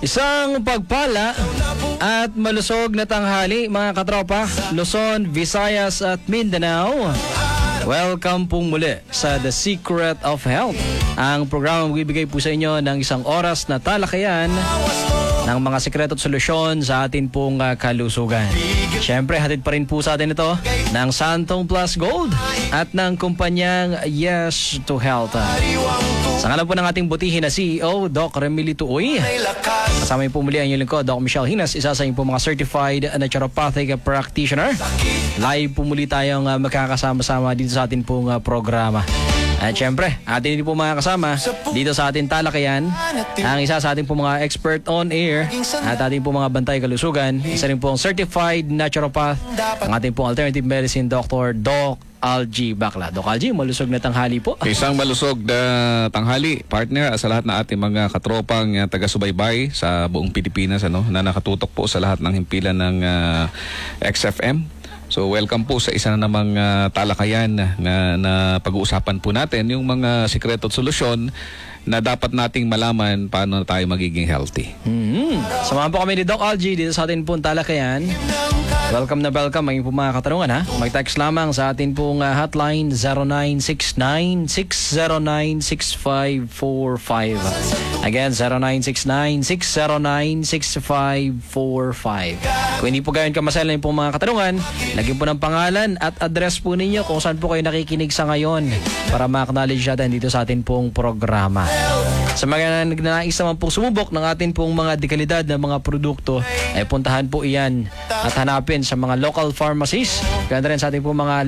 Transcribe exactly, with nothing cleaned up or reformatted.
Isang pagpala at malusog na tanghali mga katropa, Luzon, Visayas at Mindanao. Welcome pong muli sa The Secret of Health. Ang programa magbibigay po sa inyo ng isang oras na talakayan ng mga sekreto at solusyon sa atin pong uh, kalusugan. Siyempre, hatid pa rin po sa atin ito ng Santong Plus Gold at ng kumpanyang Yes to Health. Sa ngalan po ng ating butihin na C E O, Doc Remily Tuoy. Kasama po muli ang inyong lingkod, Doc Michelle Hinas, isa sa inyong po mga certified naturopathic practitioner. Live po muli tayong uh, magkakasama-sama dito sa ating pong uh, programa. At syempre, atin din po mga kasama dito sa ating talakayan, ang isa sa ating po mga expert on air at ating po mga bantay kalusugan, isa rin po ang certified naturopath, ang ating po alternative medicine doctor, Doc Algie Bacla. Doc Algie, malusog na tanghali po. Isang malusog na tanghali, partner, sa lahat na ating mga katropang uh, taga-subaybay sa buong Pilipinas, ano, na nakatutok po sa lahat ng himpilan ng uh, X F M. So welcome po sa isa na namang uh, talakayan na, na pag-uusapan po natin yung mga sikreto at solusyon na dapat nating malaman paano tayo magiging healthy. Mm-hmm. Samahan po kami ni Doc Algie dito sa atin pong talakayan. Welcome na welcome ang po mga katanungan ha. Mag-text lamang sa atin pong uh, hotline zero nine six nine, six zero nine, six five four five. Again, zero nine six nine, six zero nine, six five four five. Kung hindi po gayon kamasal na yung pong mga katanungan, lagyan po ng pangalan at address po ninyo kung saan po kayo nakikinig sa ngayon para ma-acknowledge natin dito sa atin pong programa. Sa mga nais naman pong sumubok ng atin pong mga dekalidad na mga produkto, ay puntahan po iyan at hanapin sa mga local pharmacies. Ganda rin sa ating pong mga